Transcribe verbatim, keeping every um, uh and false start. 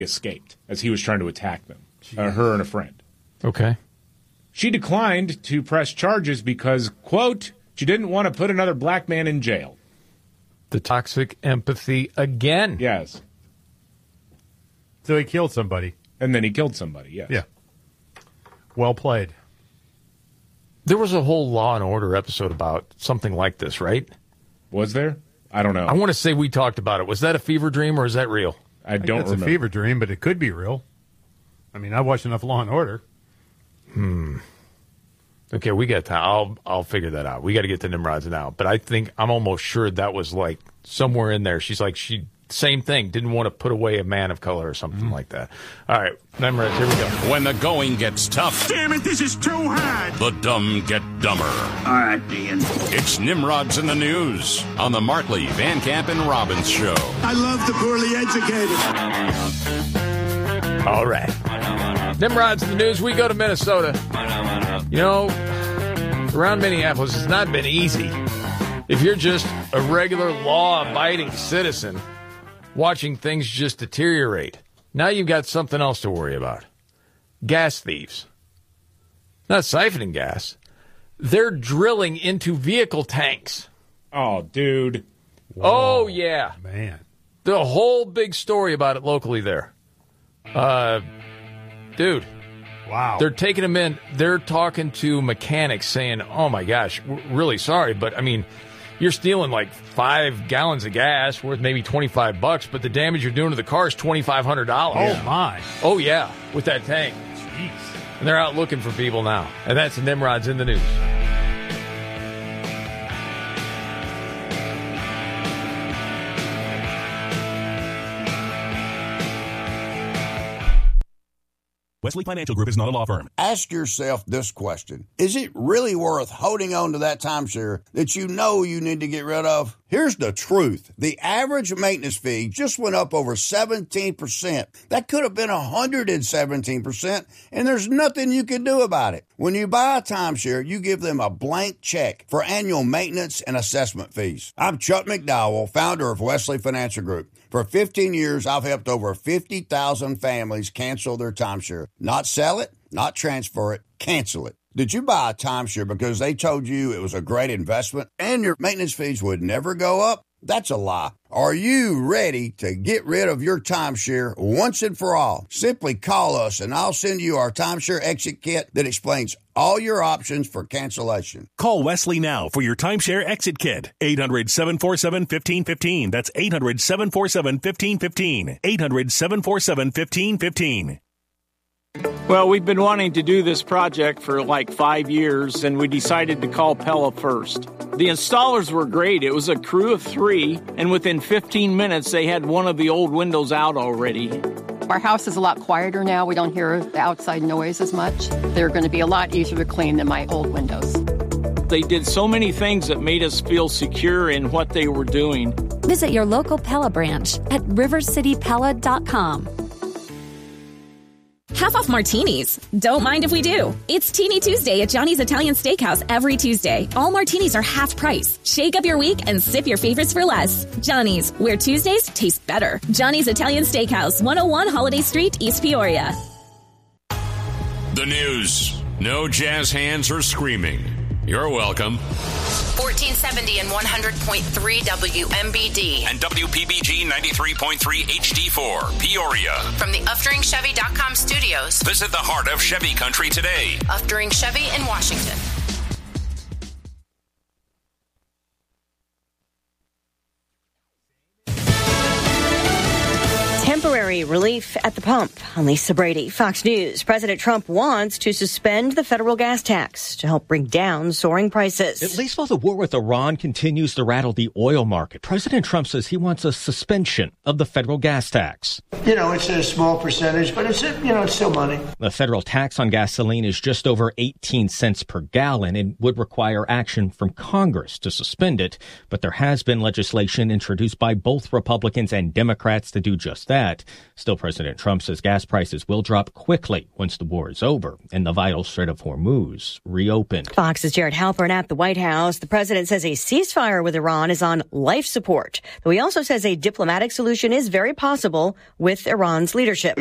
escaped as he was trying to attack them, uh, her and a friend. Okay. She declined to press charges because, quote, she didn't want to put another black man in jail. The toxic empathy again. Yes. So he killed somebody. And then he killed somebody, yes. Yeah. Well played. There was a whole Law and Order episode about something like this, right? Was there? I don't know. I want to say we talked about it. Was that a fever dream or is that real? I don't It's remember. a fever dream, but it could be real. I mean, I watched enough Law and Order. Hmm. Okay, we got time. I'll I'll figure that out. We got to get to Nimrod's now. But I think I'm almost sure that was like somewhere in there. She's like, she same thing. Didn't want to put away a man of color or something mm. like that. All right, Nimrod, here we go. When the going gets tough. Damn it, this is too hard. The dumb get dumber. All right, Dean. It's Nimrod's in the News on the Markley, Van Camp, and Robbins Show. I love the poorly educated. All right. Nimrod's in the News. We go to Minnesota. You know, around Minneapolis, it's not been easy. If you're just a regular law-abiding citizen watching things just deteriorate, now you've got something else to worry about. Gas thieves. Not siphoning gas. They're drilling into vehicle tanks. Oh, dude. Whoa, oh, yeah. Man. The whole big story about it locally there. Uh, dude. Wow. They're taking them in. They're talking to mechanics saying, oh, my gosh, we're really sorry, but, I mean, you're stealing like five gallons of gas worth maybe twenty-five bucks, but the damage you're doing to the car is twenty-five hundred dollars. Oh, my. Oh, yeah, with that tank. Jeez. And they're out looking for people now. And that's Nimrod's in the News. Wesley Financial Group is not a law firm. Ask yourself this question. Is it really worth holding on to that timeshare that you know you need to get rid of? Here's the truth. The average maintenance fee just went up over seventeen percent. That could have been one hundred seventeen percent, and there's nothing you can do about it. When you buy a timeshare, you give them a blank check for annual maintenance and assessment fees. I'm Chuck McDowell, founder of Wesley Financial Group. For fifteen years, I've helped over fifty thousand families cancel their timeshare. Not sell it, not transfer it, cancel it. Did you buy a timeshare because they told you it was a great investment and your maintenance fees would never go up? That's a lie. Are you ready to get rid of your timeshare once and for all? Simply call us and I'll send you our timeshare exit kit that explains all your options for cancellation. Call Wesley now for your timeshare exit kit. eight hundred, seven four seven, one five one five. That's eight hundred, seven four seven, one five one five. eight hundred, seven four seven, one five one five. Well, we've been wanting to do this project for like five years, and we decided to call Pella first. The installers were great. It was a crew of three, and within fifteen minutes, they had one of the old windows out already. Our house is a lot quieter now. We don't hear the outside noise as much. They're going to be a lot easier to clean than my old windows. They did so many things that made us feel secure in what they were doing. Visit your local Pella branch at river city pella dot com. Half off martinis. Don't mind if we do. It's Teeny Tuesday at Johnny's Italian Steakhouse every Tuesday. All martinis are half price. Shake up your week and sip your favorites for less. Johnny's, where Tuesdays taste better. Johnny's Italian Steakhouse, one oh one Holiday Street, East Peoria. The news. No jazz hands or screaming. You're welcome. fourteen seventy and one hundred point three W M B D. And W P B G ninety-three point three H D four, Peoria. From the Uftering Chevy dot com studios. Visit the heart of Chevy country today. Uftering Chevy in Washington. Temporary relief at the pump. I'm Lisa Brady, Fox News. President Trump wants to suspend the federal gas tax to help bring down soaring prices. At least while the war with Iran continues to rattle the oil market, President Trump says he wants a suspension of the federal gas tax. You know, it's a small percentage, but it's, you know, it's still money. The federal tax on gasoline is just over eighteen cents per gallon and would require action from Congress to suspend it. But there has been legislation introduced by both Republicans and Democrats to do just that. Still, President Trump says gas prices will drop quickly once the war is over and the vital Strait of Hormuz reopened. Fox's Jared Halpern at the White House. The president says a ceasefire with Iran is on life support, though he also says a diplomatic solution is very possible with Iran's leadership.